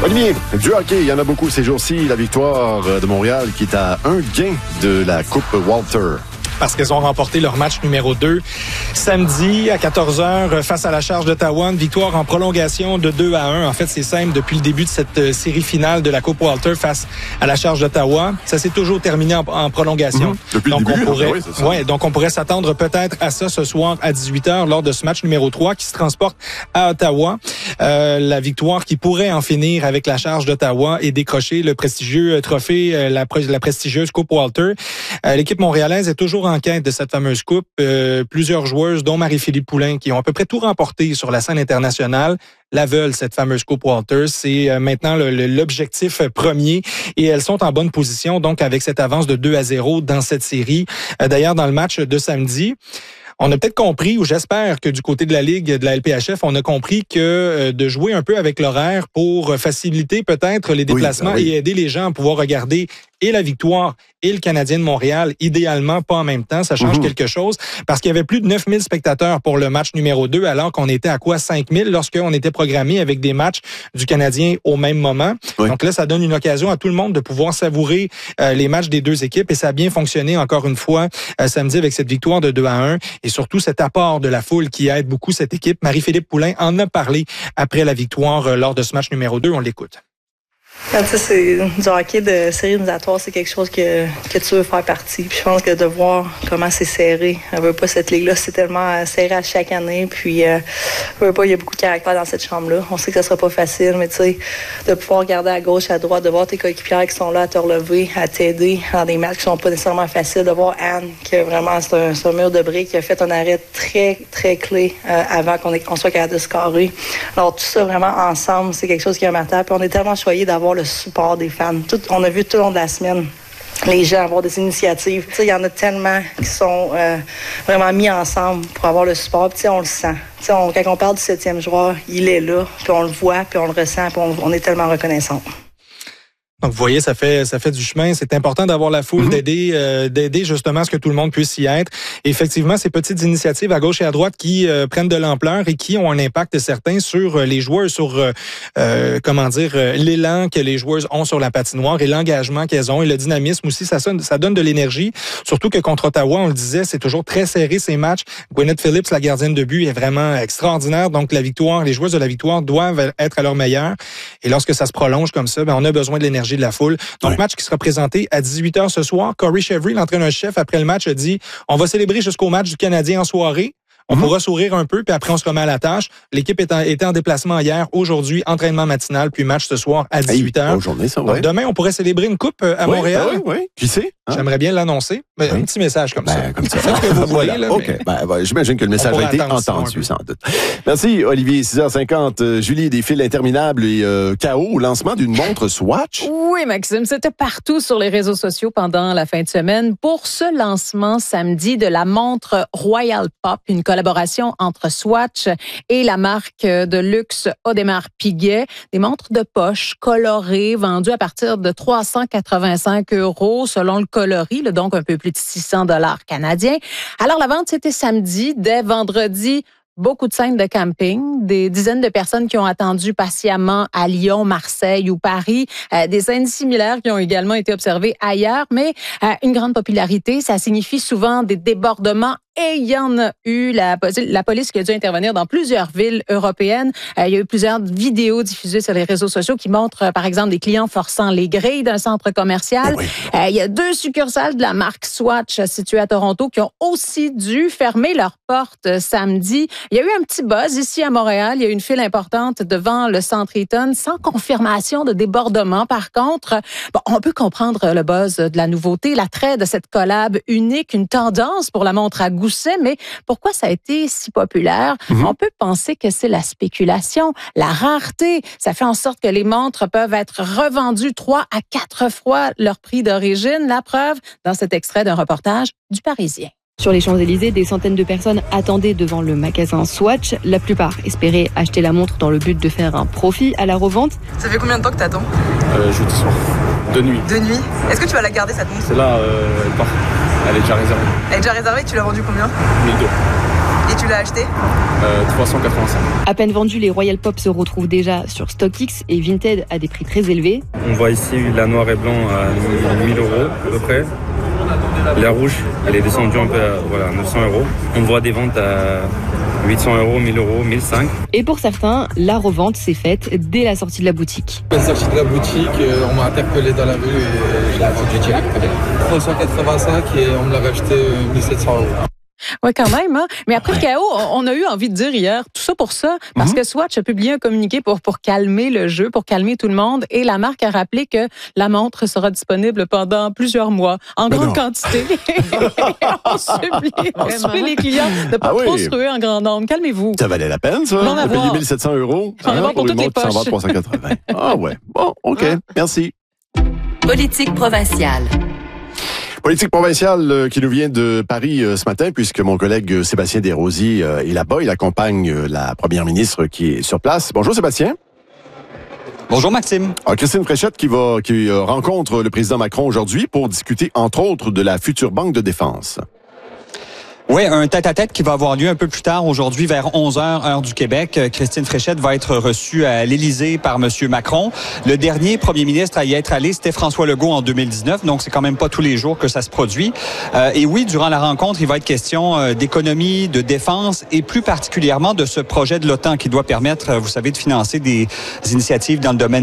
Olivier, du hockey, il y en a beaucoup ces jours-ci. La victoire de Montréal qui est à un gain de la Coupe Walter. Parce qu'elles ont remporté leur match numéro 2 samedi à 14h face à la Charge d'Ottawa. Une victoire en prolongation de 2-1. En fait, c'est simple. Depuis le début de cette série finale de la Coupe Walter face à la Charge d'Ottawa, ça s'est toujours terminé en prolongation. Depuis donc, le début, donc on pourrait s'attendre peut-être à ça ce soir à 18h lors de ce match numéro 3 qui se transporte à Ottawa. La victoire qui pourrait en finir avec la Charge d'Ottawa et décrocher le prestigieux trophée, la prestigieuse Coupe Walter. L'équipe montréalaise est toujours en quête de cette fameuse coupe. Plusieurs joueuses, dont Marie-Philippe Poulin, qui ont à peu près tout remporté sur la scène internationale, la veulent, cette fameuse Coupe Walter. C'est maintenant l'objectif premier et elles sont en bonne position, donc avec cette avance de 2-0 dans cette série. D'ailleurs, dans le match de samedi, on a peut-être compris, ou j'espère que du côté de la Ligue, de la LPHF, on a compris que de jouer un peu avec l'horaire pour faciliter peut-être les déplacements et aider les gens à pouvoir regarder et la victoire et le Canadien de Montréal, idéalement pas en même temps, ça change quelque chose, parce qu'il y avait plus de 9000 spectateurs pour le match numéro 2, alors qu'on était à 5000 lorsqu'on était programmé avec des matchs du Canadien au même moment. Oui. Donc là, ça donne une occasion à tout le monde de pouvoir savourer les matchs des deux équipes, et ça a bien fonctionné encore une fois samedi avec cette victoire de 2-1, et surtout cet apport de la foule qui aide beaucoup cette équipe. Marie-Philippe Poulin en a parlé après la victoire lors de ce match numéro 2. On l'écoute. Quand tu sais, c'est du hockey de série éliminatoire, c'est quelque chose que tu veux faire partie. Puis je pense que de voir comment c'est serré, on veut pas cette ligue-là, c'est tellement serré à chaque année. Puis on veut pas, il y a beaucoup de caractère dans cette chambre-là. On sait que ça sera pas facile, mais tu sais, de pouvoir regarder à gauche, à droite, de voir tes coéquipières qui sont là à te relever, à t'aider dans des matchs qui sont pas nécessairement faciles, de voir Anne, que vraiment c'est un mur de briques, qui a fait un arrêt très, très clé avant qu'on soit capable de scorer. Alors tout ça vraiment ensemble, c'est quelque chose qui est remarquable. Puis on est tellement choyés d'avoir le support des fans. On a vu tout au long de la semaine les gens avoir des initiatives. Il y en a tellement qui sont vraiment mis ensemble pour avoir le support. Puis, on le sent. Quand on parle du 7e joueur, il est là, puis on le voit, puis on le ressent, puis on est tellement reconnaissant. Donc, vous voyez, ça fait du chemin. C'est important d'avoir la foule, d'aider justement à ce que tout le monde puisse y être. Et effectivement, ces petites initiatives à gauche et à droite qui prennent de l'ampleur et qui ont un impact certain sur les joueurs, sur l'élan que les joueuses ont sur la patinoire et l'engagement qu'elles ont et le dynamisme aussi. Ça donne de l'énergie. Surtout que contre Ottawa, on le disait, c'est toujours très serré ces matchs. Gwyneth Phillips, la gardienne de but, est vraiment extraordinaire. Donc, la victoire, les joueuses de la victoire doivent être à leur meilleur. Et lorsque ça se prolonge comme ça, on a besoin de l'énergie de la foule. Donc, match qui sera présenté à 18h ce soir. Corey Chevry, l'entraîneur-chef, après le match, a dit « On va célébrer jusqu'au match du Canadien en soirée. On pourra sourire un peu, puis après, on se remet à la tâche. » L'équipe était en déplacement hier. Aujourd'hui, entraînement matinal, puis match ce soir à 18h. Bonne journée, ça, ouais. Donc, demain, on pourrait célébrer une coupe à Montréal. Oui. Qui sait? J'aimerais bien l'annoncer. Un petit message comme ça. Comme ça. Faites ce que vous voyez. Là, OK. J'imagine que le message a été entendu, sans doute. Merci, Olivier. 6h50. Julie, des fils interminables et chaos au lancement d'une montre Swatch. Oui, Maxime, c'était partout sur les réseaux sociaux pendant la fin de semaine pour ce lancement samedi de la montre Royal Pop, une collaboration entre Swatch et la marque de luxe Audemars Piguet. Des montres de poche colorées vendues à partir de 385 € selon le coloris, donc un peu plus de 600 $ canadiens. Alors, la vente, c'était samedi. Dès vendredi, beaucoup de scènes de camping, des dizaines de personnes qui ont attendu patiemment à Lyon, Marseille ou Paris, des scènes similaires qui ont également été observées ailleurs, mais une grande popularité, ça signifie souvent des débordements. Et il y en a eu, la police qui a dû intervenir dans plusieurs villes européennes. Il y a eu plusieurs vidéos diffusées sur les réseaux sociaux qui montrent, par exemple, des clients forçant les grilles d'un centre commercial. Il y a 2 succursales de la marque Swatch situées à Toronto qui ont aussi dû fermer leurs portes samedi. Il y a eu un petit buzz ici à Montréal. Il y a eu une file importante devant le centre Eaton, sans confirmation de débordement. Par contre, on peut comprendre le buzz de la nouveauté, l'attrait de cette collab unique, une tendance pour la montre à gousset, mais pourquoi ça a été si populaire? On peut penser que c'est la spéculation, la rareté. Ça fait en sorte que les montres peuvent être revendues 3 à 4 fois leur prix d'origine. La preuve dans cet extrait d'un reportage du Parisien. Sur les Champs-Élysées, des centaines de personnes attendaient devant le magasin Swatch. La plupart espéraient acheter la montre dans le but de faire un profit à la revente. Ça fait combien de temps que t'attends? Jeudi soir. De nuit. De nuit? Est-ce que tu vas la garder cette montre? C'est là, elle part. Elle est déjà réservée. Elle est déjà réservée, tu l'as vendue combien? 1002. Et tu l'as acheté 385. À peine vendus, les Royal Pop se retrouvent déjà sur StockX et Vinted à des prix très élevés. On voit ici la noire et blanc à 1000 € à peu près. La rouge, elle est descendue un peu à 900 €. On voit des ventes à 800 €, 1000 €, 1005. Et pour certains, la revente s'est faite dès la sortie de la boutique. À la sortie de la boutique, on m'a interpellé dans la rue et je l'ai vendu direct. 385 et on me l'avait acheté 1700 €. Oui, quand même. Hein? Mais après le chaos, on a eu envie de dire hier, tout ça pour ça, parce que Swatch a publié un communiqué pour calmer le jeu, pour calmer tout le monde, et la marque a rappelé que la montre sera disponible pendant plusieurs mois, en grande quantité. On supplie les clients de ne pas trop se ruer en grand nombre. Calmez-vous. Ça valait la peine, ça? On a payé 1700 € pour toutes les poches. 380. Ah ouais. Bon, OK. Merci. Politique provinciale. Politique provinciale qui nous vient de Paris ce matin, puisque mon collègue Sébastien Desrosiers est là-bas. Il accompagne la première ministre qui est sur place. Bonjour Sébastien. Bonjour Maxime. Alors, Christine Fréchette qui rencontre le président Macron aujourd'hui pour discuter, entre autres, de la future banque de défense. Oui, un tête-à-tête qui va avoir lieu un peu plus tard aujourd'hui vers 11h, heure du Québec. Christine Fréchette va être reçue à l'Élysée par M. Macron. Le dernier premier ministre à y être allé, c'était François Legault en 2019, donc c'est quand même pas tous les jours que ça se produit. Et oui, durant la rencontre, il va être question d'économie, de défense et plus particulièrement de ce projet de l'OTAN qui doit permettre, vous savez, de financer des initiatives dans le domaine